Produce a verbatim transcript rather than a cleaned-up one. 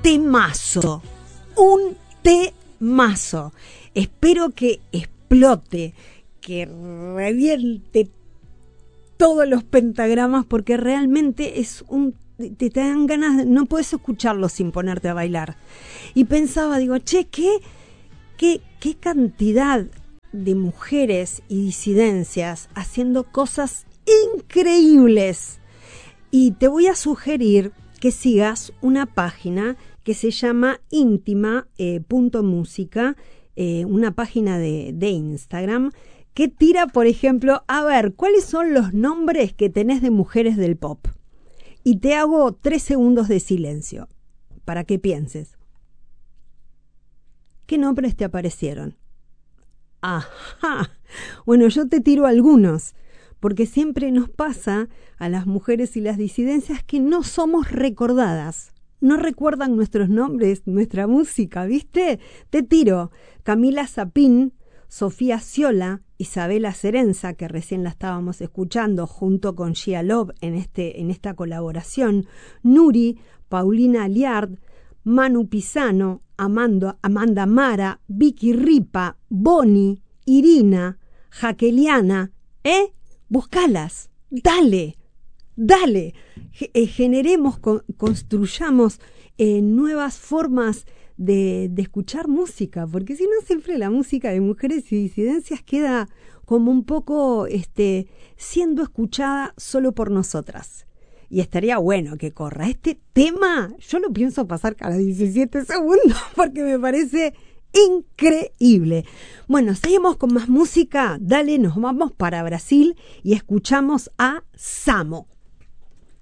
temazo, un temazo. Espero que explote, que reviente todos los pentagramas, porque realmente es un... Te, te dan ganas, no puedes escucharlo sin ponerte a bailar. Y pensaba, digo, che, ¿qué, qué, qué cantidad de mujeres y disidencias haciendo cosas increíbles? Y te voy a sugerir que sigas una página que se llama íntima punto música, eh, eh, una página de, de Instagram, que tira, por ejemplo, a ver, ¿cuáles son los nombres que tenés de mujeres del pop? Y te hago tres segundos de silencio para que pienses. ¿Qué nombres te aparecieron? Ajá. Bueno, yo te tiro algunos, porque siempre nos pasa a las mujeres y las disidencias que no somos recordadas. No recuerdan nuestros nombres, nuestra música, ¿viste? Te tiro Camila Zapín, Sofía Ciola, Isabela Cerenza, que recién la estábamos escuchando junto con Gia Love en, este, en esta colaboración, Nuri, Paulina Aliard, Manu Pisano, Amando, Amanda Mara, Vicky Ripa, Boni, Irina, Jaqueliana, ¿eh? Buscalas, dale, dale, G- eh, generemos, con, construyamos eh, nuevas formas de, de escuchar música, porque si no siempre la música de mujeres y disidencias queda como un poco este, siendo escuchada solo por nosotras. Y estaría bueno que corra este tema. Yo lo pienso pasar cada diecisiete segundos porque me parece increíble. Bueno, seguimos con más música. Dale, nos vamos para Brasil y escuchamos a Samo.